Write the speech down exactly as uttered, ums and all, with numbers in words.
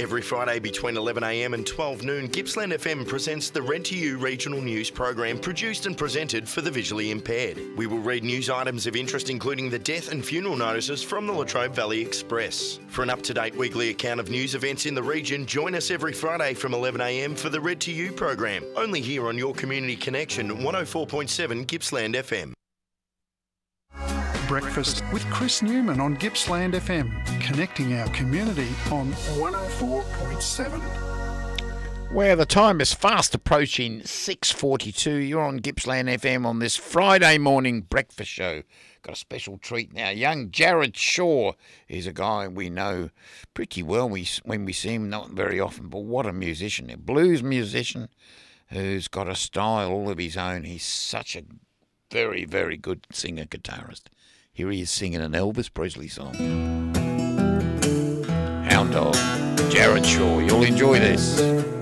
Every Friday between eleven a m and twelve noon, Gippsland F M presents the Read to You regional news program produced and presented for the visually impaired. We will read news items of interest including the death and funeral notices from the Latrobe Valley Express. For an up-to-date weekly account of news events in the region, join us every Friday from eleven a m for the Read to You program, only here on your Community Connection one oh four point seven Gippsland F M. Breakfast with Chris Newman on Gippsland F M, connecting our community on one oh four point seven. Well, the time is fast approaching six forty-two. You're on Gippsland F M on this Friday morning breakfast show. Got a special treat now. Young Jared Shaw is a guy we know pretty well we, when we see him, not very often, but what a musician. A blues musician who's got a style all of his own. He's such a very, very good singer-guitarist. Here he is singing an Elvis Presley song. Hound Dog, Jared Shaw. You'll enjoy this.